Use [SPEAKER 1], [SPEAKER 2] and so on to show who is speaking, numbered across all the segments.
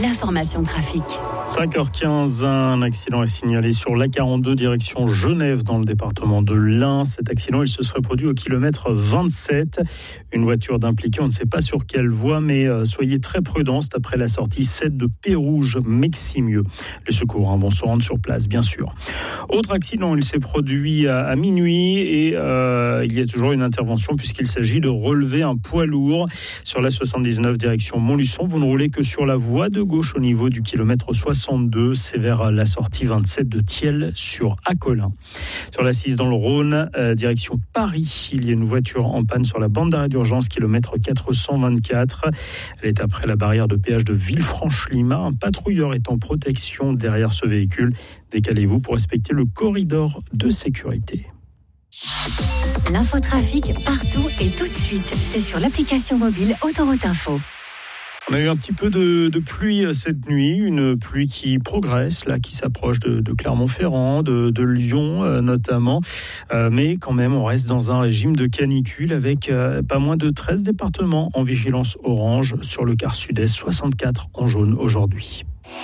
[SPEAKER 1] l'information trafic.
[SPEAKER 2] 5h15, un accident est signalé sur l'A42 direction Genève dans le département de l'Ain. Cet accident, il se serait produit au kilomètre 27. Une voiture d'impliqué, on ne sait pas sur quelle voie, mais soyez très prudents. C'est après la sortie 7 de Pérouge, Meximieux. Les secours vont se rendre sur place, bien sûr. Autre accident, il s'est produit à minuit et il y a toujours une intervention puisqu'il s'agit de relever un poids lourd sur la 79 direction Montluçon. Vous ne roulez que sur la voie de gauche au niveau du kilomètre 62, c'est vers la sortie 27 de Thiel sur Acolin. Sur la 6 dans le Rhône, direction Paris, il y a une voiture en panne sur la bande d'arrêt d'urgence, kilomètre 424. Elle est après la barrière de péage de Villefranche-Lima. Un patrouilleur est en protection derrière ce véhicule. Décalez-vous pour respecter le corridor de sécurité.
[SPEAKER 1] L'infotrafic partout et tout de suite, c'est sur l'application mobile Autoroute Info.
[SPEAKER 2] On a eu un petit peu de pluie cette nuit, une pluie qui progresse, là, qui s'approche de Clermont-Ferrand, de Lyon notamment. Mais quand même, on reste dans un régime de canicule avec pas moins de 13 départements en vigilance orange sur le quart sud-est, 64 en jaune aujourd'hui.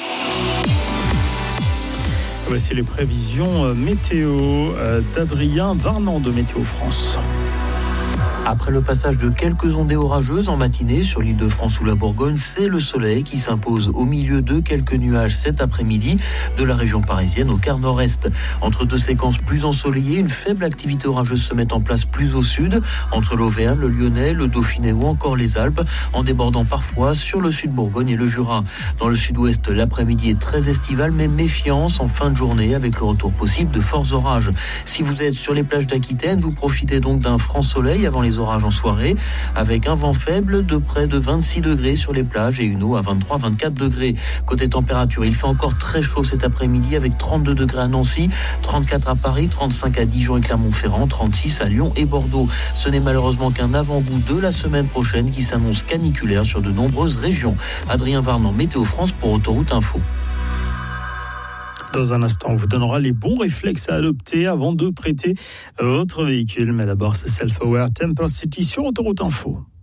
[SPEAKER 2] Voici les prévisions météo d'Adrien Varnand de Météo France.
[SPEAKER 3] Après le passage de quelques ondées orageuses en matinée sur l'Île-de-France ou la Bourgogne, c'est le soleil qui s'impose au milieu de quelques nuages cet après-midi de la région parisienne au quart nord-est. Entre deux séquences plus ensoleillées, une faible activité orageuse se met en place plus au sud, entre l'Auvergne, le Lyonnais, le Dauphiné ou encore les Alpes, en débordant parfois sur le sud Bourgogne et le Jura. Dans le sud-ouest, l'après-midi est très estival, mais méfiance en fin de journée avec le retour possible de forts orages. Si vous êtes sur les plages d'Aquitaine, vous profitez donc d'un franc soleil avant les orages en soirée, avec un vent faible de près de 26 degrés sur les plages et une eau à 23-24 degrés. Côté température, il fait encore très chaud cet après-midi avec 32 degrés à Nancy, 34 à Paris, 35 à Dijon et Clermont-Ferrand, 36 à Lyon et Bordeaux. Ce n'est malheureusement qu'un avant-goût de la semaine prochaine qui s'annonce caniculaire sur de nombreuses régions. Adrien Varnand, Météo France pour Autoroute Info.
[SPEAKER 2] Dans un instant, on vous donnera les bons réflexes à adopter avant de prêter votre véhicule. Mais d'abord, c'est Self-Aware Temper City sur Autoroute Info.